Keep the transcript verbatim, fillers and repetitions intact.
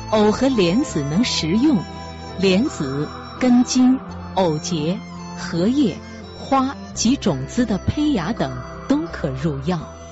藕和莲子能食用，莲子、根茎、藕节、荷叶、花及种子的胚芽等都可入药。